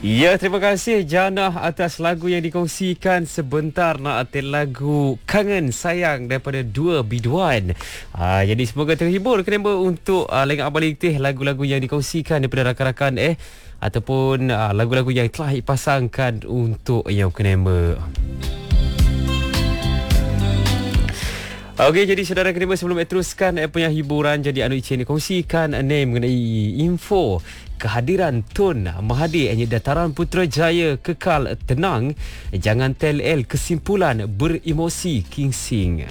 Ya, terima kasih Janah atas lagu yang dikongsikan sebentar. Nak atil lagu Kangen Sayang daripada Dua Biduan. Jadi semoga terhibur kenapa untuk Lengah Abang Teh, lagu-lagu yang dikongsikan daripada rakan-rakan ataupun lagu-lagu yang telah dipasangkan untuk yang kenapa. Okey, jadi saudara kenapa sebelum teruskan punya hiburan, jadi Anu Icin dikongsikan mengenai info kehadiran Tun Mahathir Dataran Putrajaya kekal tenang, jangan tel kesimpulan beremosi King Sing.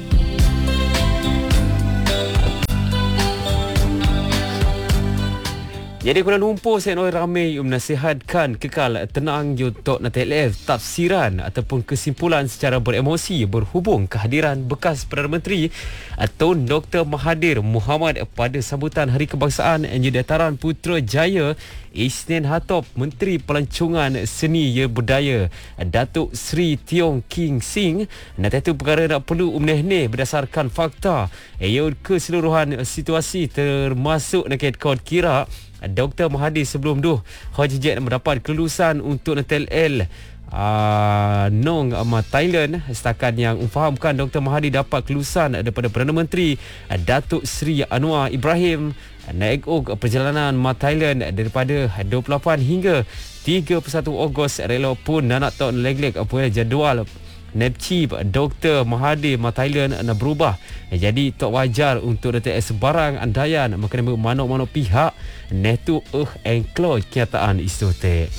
Jadi Kuala Lumpur senoi ramai menasihatkan kekal tenang untuk NTLF tafsiran ataupun kesimpulan secara beremosi berhubung kehadiran bekas Perdana Menteri Tun Dr. Mahathir Mohamad pada sambutan Hari Kebangsaan Dataran Putrajaya Isnin Hatop. Menteri Pelancongan Seni Budaya Datuk Seri Tiong King Sing itu perkara nak perlu umneh berdasarkan fakta keseluruhan situasi termasuk nakit kod kira Dr. Mahathir sebelum tu Haji Jet mendapat kelulusan untuk NTLL Nong Thailand. Setakat yang fahamkan, Dr. Mahathir dapat kelulusan daripada Perdana Menteri Datuk Seri Anwar Ibrahim naik perjalanan Thailand daripada 28 hingga 31 Ogos rela pun nak tahu leg jadual Nepchip Dr. Mahathir Thailand nak berubah. Jadi tak wajar untuk DTS sebarang andaian maknanya mana-mana pihak netu engklo kenyataan isu te.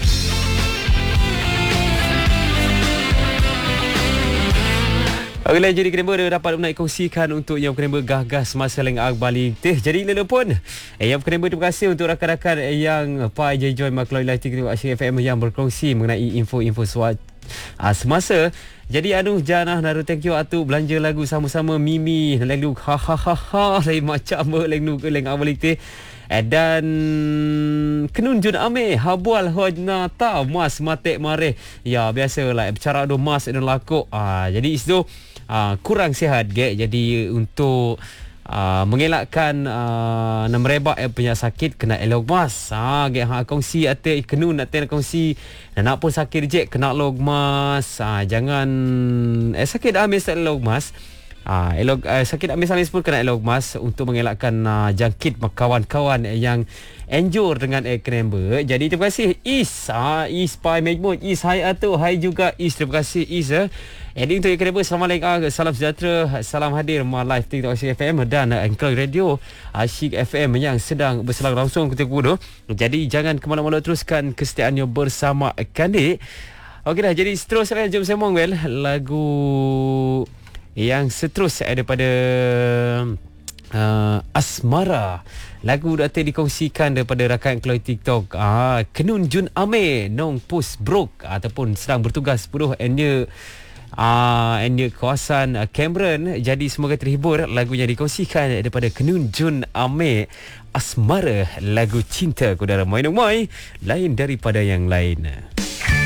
Okeylah, jadi kenapa dia dapat nak kongsikan untuk yang kenapa gah-gah semasa Lengah Bali teh. Jadi lele pun yang kenapa terima kasih untuk rakan-rakan yang join Makloi Live TikTok Asyik FM yang berkongsi mengenai info-info semasa. Jadi Janah naru thank you atu belanja lagu sama-sama Mimi lagu lain macam lagu Lengah Bali teh. Dan Kenun Jun Ame Habual Hojna Ta Mas Matek Mare. Ya biasalah bicara do mas dan lakuk. Jadi itu kurang sihat jadi untuk mengelakkan merebak punya sakit kena elok mas. Kongsi ate Kenun ate kongsi nak pun sakit je kena elok mas. Jangan sakit amis elok mas. Sakit amis-amis pun kena elok mas untuk mengelakkan jangkit kawan-kawan yang enjur dengan krember. Jadi terima kasih Is Pai Majmud Is hai atu hai juga Is, terima kasih Is. Jadi untuk krember Assalamualaikum, salam sejahtera, salam hadir live TikTok Asyik FM dan Angkel Radio Asyik FM yang sedang berselang langsung ketika kudu. Jadi jangan ke mana-mana, teruskan kesetiaannya bersama Kandik. Okeylah, jadi seterusnya jom sembang lagu yang seterusnya daripada Asmara. Lagu datang dikongsikan daripada rakan Kloy TikTok Kenun Jun Ame Nong Post Brok ataupun sedang bertugas penuh enya kawasan Cameron. Jadi semoga terhibur lagu yang dikongsikan daripada Kenun Jun Ame, Asmara, lagu cinta kudara mai lain daripada yang lain.